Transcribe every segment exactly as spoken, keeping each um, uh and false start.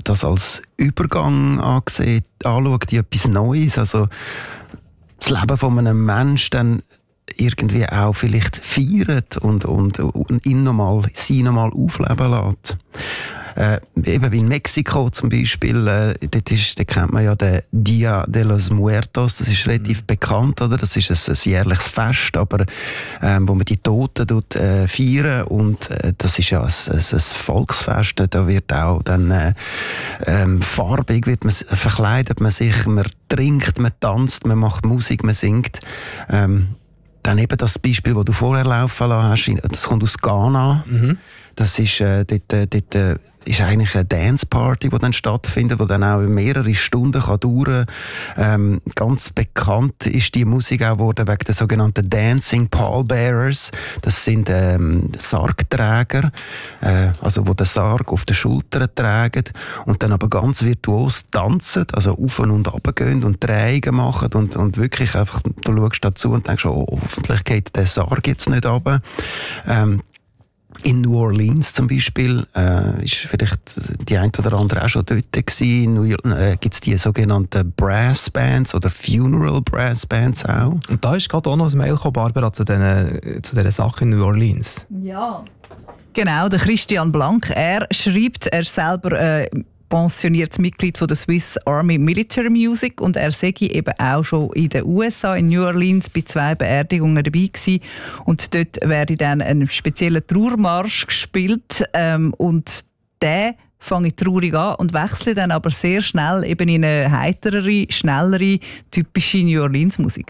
das als Übergang ansieht, anschaut, in etwas Neues. Also das Leben von einem Menschen dann irgendwie auch vielleicht feiert und, und, und ihn nochmal, sie nochmal aufleben lässt. Äh, eben wie in Mexiko zum Beispiel, äh, dort, ist, dort kennt man ja den Dia de los Muertos, das ist relativ mhm. bekannt, oder? Das ist ein, ein jährliches Fest, aber ähm, wo man die Toten dort, äh, feiern, und äh, das ist ja ein, ein, ein Volksfest, da wird auch dann äh, ähm, farbig, wird man, verkleidet man sich, man trinkt, man tanzt, man macht Musik, man singt. Ähm, dann eben das Beispiel, das du vorher laufen lassen hast, das kommt aus Ghana. Mhm. Das ist äh, dort, äh, dort äh, ist eigentlich eine Dance-Party, die dann stattfindet, die dann auch mehrere Stunden kann dauern kann. Ähm, ganz bekannt ist die Musik auch geworden wegen der sogenannten Dancing Pallbearers. Das sind ähm, Sargträger, äh, also die den Sarg auf den Schultern tragen und dann aber ganz virtuos tanzen, also auf und runter gehen und Drehungen machen und, und wirklich einfach, du schaust dazu und denkst, oh, hoffentlich geht der Sarg jetzt nicht runter. Ähm, In New Orleans zum Beispiel äh, ist vielleicht die ein oder andere auch schon dort gewesen. In New York äh, gibt es die sogenannten Brass Bands oder Funeral Brass Bands auch. Und da ist gerade auch noch ein Mail gekommen, Barbara, zu diesen zu dieser Sache in New Orleans. Ja. Genau, der Christian Blank, er schreibt, er selber äh, pensioniertes Mitglied von der Swiss Army Military Music, und er sei eben auch schon in den U S A, in New Orleans, bei zwei Beerdigungen dabei gewesen. Und dort werde dann ein spezieller Trauermarsch gespielt, ähm, und der fange ich traurig an und wechsle dann aber sehr schnell eben in eine heiterere, schnellere, typische New Orleans Musik.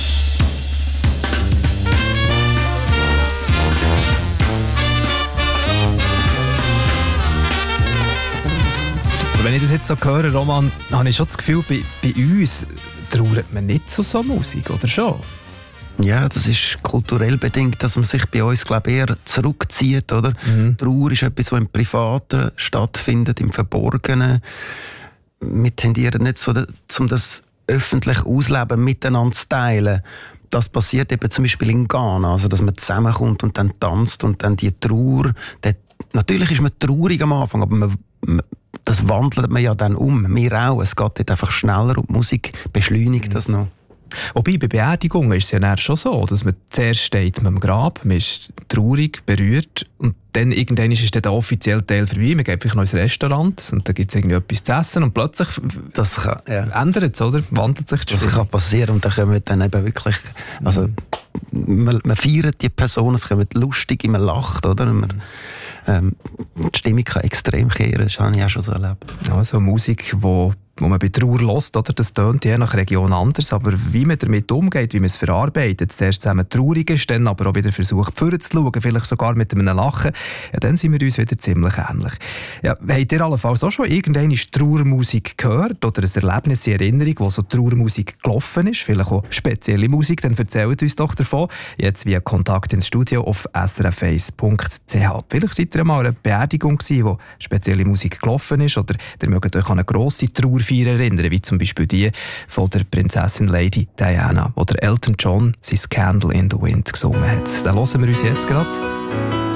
Wenn ich das jetzt so höre, Roman, habe ich schon das Gefühl, bei, bei uns trauert man nicht zu so Musik, oder schon? Ja, das ist kulturell bedingt, dass man sich bei uns, glaube ich, eher zurückzieht, oder? Mhm. Trauer ist etwas, was im Privaten stattfindet, im Verborgenen. Wir tendieren nicht so, um das öffentlich Ausleben miteinander zu teilen. Das passiert eben zum Beispiel in Ghana, also dass man zusammenkommt und dann tanzt und dann die Trauer. Die, natürlich ist man traurig am Anfang, aber man, man das wandelt man ja dann um. Wir auch. Es geht dort einfach schneller und die Musik beschleunigt mhm. das noch. Wobei bei Beerdigungen ist es ja dann schon so, dass man zuerst steht mit dem Grab, man ist traurig, berührt, und dann irgendwann ist dann der offizielle Teil vorbei. Man geht vielleicht noch ins Restaurant und dann gibt es irgendwie etwas zu essen und plötzlich das kann, ja. ändert es, oder? Wandelt sich das. Das kann passieren und dann kommen dann eben wirklich, also man, man feiert die Person, es kommt lustig, man lacht, oder? Man, ähm, die Stimmung kann extrem kehren, das habe ich auch schon so erlebt. Ja, so Musik, wo wo man bei Trauer hört, oder? Das tönt je nach Region anders, aber wie man damit umgeht, wie man es verarbeitet, zuerst zusammen traurig ist, dann aber auch wieder versucht, vorzuschauen, vielleicht sogar mit einem Lachen, ja, dann sind wir uns wieder ziemlich ähnlich. Ja, habt ihr allenfalls auch schon irgendeine Trauermusik gehört oder ein Erlebnis in Erinnerung, wo so Trauermusik gelaufen ist, vielleicht auch spezielle Musik, dann erzählt uns doch davon, jetzt via Kontakt ins Studio auf s r f eins punkt c h. Vielleicht seid ihr mal an einer Beerdigung gewesen, wo spezielle Musik gelaufen ist, oder ihr mögt euch an eine grosse Trauer erinnern, wie zum Beispiel die von der Prinzessin Lady Diana, wo der Elton John sein Candle in the Wind gesungen hat. Den hören wir uns jetzt gerade.